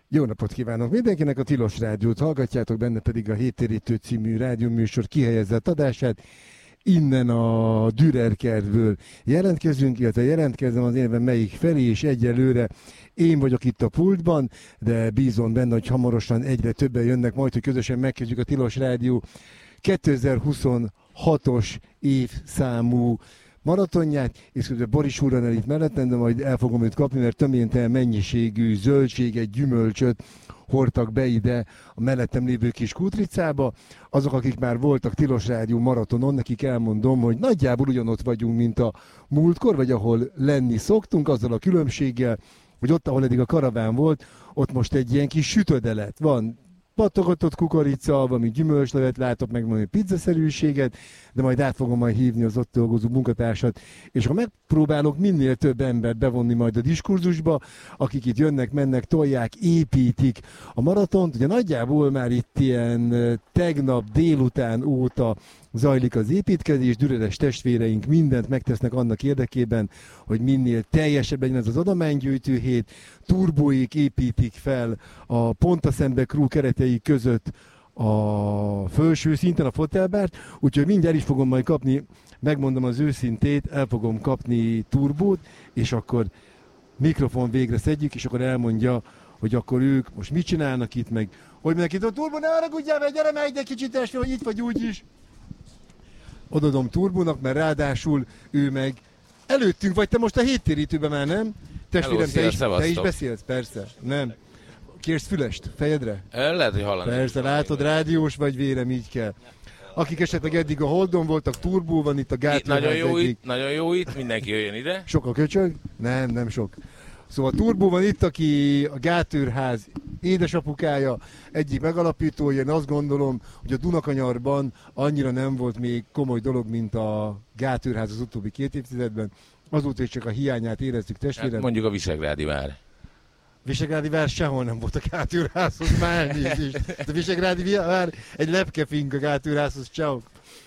Jó napot kívánok mindenkinek, a Tilos Rádiót hallgatjátok, benne pedig a Héttérítő című rádióműsor kihelyezett adását. Innen a Dürer kertből jelentkezünk, illetve jelentkezem az éven melyik felé, és egyelőre én vagyok itt a pultban, de bízom benne, hogy hamarosan egyre többen jönnek majd, hogy közösen megkezdjük a Tilos Rádió 2026-os évszámú maratonját, és közben Boris úrral el itt mellettem, de majd el fogom őt kapni, mert töménytelen mennyiségű zöldséget, gyümölcsöt hordtak be ide a mellettem lévő kis kútricába. Azok, akik már voltak Tilos Rádió maratonon, nekik elmondom, hogy nagyjából ugyanott vagyunk, mint a múltkor, vagy ahol lenni szoktunk, azzal a különbséggel, hogy ott, ahol eddig a karaván volt, ott most egy ilyen kis sütödelet van. Pattogatott kukorica, valami gyümölcslevet látok, meg valami pizzaszerűséget, de majd át fogom majd hívni az ott dolgozó munkatársat, és akkor megpróbálok minél több embert bevonni majd a diskurzusba, akik itt jönnek, mennek, tolják, építik a maratont. Ugye nagyjából már itt ilyen tegnap délután óta zajlik az építkezés, düreres testvéreink mindent megtesznek annak érdekében, hogy minél teljesebb legyen ez az adománygyűjtő hét. Turbóik építik fel a Ponta Szembe Crew keretei között a felső szinten a fotelbárt, úgyhogy mindjárt is fogom majd kapni, megmondom az őszintét, el fogom kapni turbót, és akkor mikrofon végre szedjük, és akkor elmondja, hogy akkor ők most mit csinálnak itt, meg hogy mindenkit a turbó, ne haragudjál, mert gyere meg egy kicsit testvér, hogy itt vagy úgy is. Odadom Turbónak, mert ráadásul ő meg előttünk vagy, te most a héttérítőben már, nem? Testvérem, te is beszélsz, persze, nem? Kérsz fülest fejedre? Lehet, hogy hallani. Persze, látod, rádiós vagy, vélem, így kell. Akik esetleg eddig a Holdon voltak, Turbó van itt a Gátőrház. Nagyon jó itt, mindenki jöjjön ide. Sok a köcsög? Nem sok. Szóval Turbó van itt, aki a Gátőrház édesapukája, egyik megalapítója. Én azt gondolom, hogy a Dunakanyarban annyira nem volt még komoly dolog, mint a Gátőrház az utóbbi 2 évtizedben. Azóta is csak a hiányát éreztük, testvérem. Hát mondjuk a Visegrádi vár. Visegrádi vár sehol nem volt a Gátőrházhoz, már elnézést. A Visegrádi vár egy lepkefink a Gátőrházhoz, ciao.